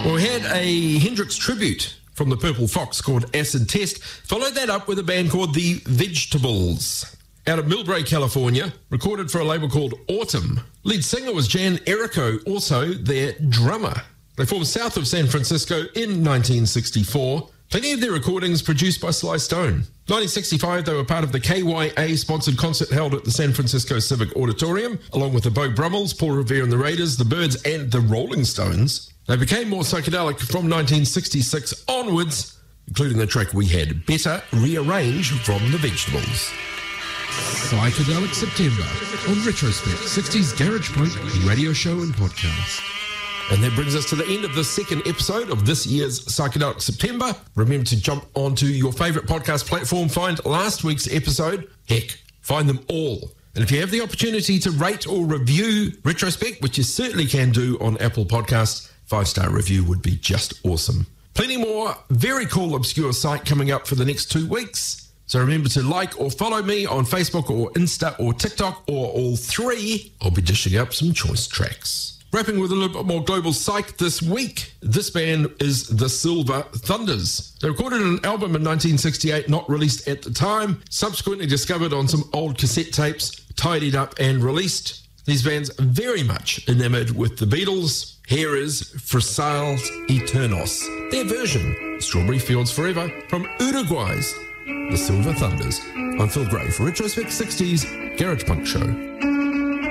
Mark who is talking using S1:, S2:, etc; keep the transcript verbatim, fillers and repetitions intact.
S1: Well, we had a Hendrix tribute from the Purple Fox called Acid Test. Followed that up with a band called The Vegetables out of Millbrae, California, recorded for a label called Autumn. Lead singer was Jan Erico, also their drummer. They formed south of San Francisco in nineteen sixty-four. Plenty of their recordings produced by Sly Stone. nineteen sixty-five, they were part of the K Y A-sponsored concert held at the San Francisco Civic Auditorium, along with the Beau Brummels, Paul Revere and the Raiders, the Byrds, and the Rolling Stones. They became more psychedelic from nineteen sixty-six onwards, including the track we had, Better Rearrange, from The Vegetables.
S2: Psychedelic September on Retrospect, sixties Garage Point radio show and podcast.
S1: And that brings us to the end of the second episode of this year's Psychedelic September. Remember to jump onto your favourite podcast platform, find last week's episode. Heck, find them all. And if you have the opportunity to rate or review Retrospect, which you certainly can do on Apple Podcasts, five-star review would be just awesome. Plenty more very cool obscure psych coming up for the next two weeks. So remember to like or follow me on Facebook or Insta or TikTok or all three. I'll be dishing up some choice tracks. Wrapping with a little bit more global psych this week, this band is the Silver Thunders. They recorded an album in nineteen sixty-eight, not released at the time, subsequently discovered on some old cassette tapes, tidied up and released. These bands are very much enamored with the Beatles. Here is Frasals Eternos, their version, Strawberry Fields Forever, from Uruguay's The Silver Thunders. I'm Phil Gray for Retrospect sixties Garage Punk Show.